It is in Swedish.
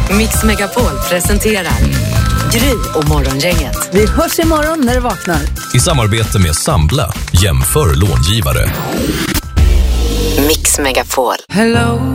Mix Megapol presenterar Gry och Morgongänget. Vi hörs imorgon när du vaknar. I samarbete med Sambla, jämför långivare. Mix Megapol. Hello,